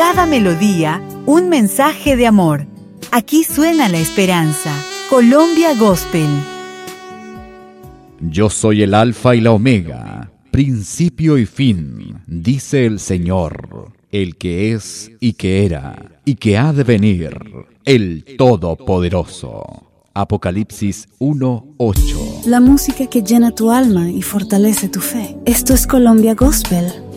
cada melodía, un mensaje de amor. Aquí suena la esperanza. Colombia Gospel. Yo soy el Alfa y la Omega, principio y fin, dice el Señor, el que es y que era y que ha de venir, el Todopoderoso. Apocalipsis 1:8. La música que llena tu alma y fortalece tu fe. Esto es Colombia Gospel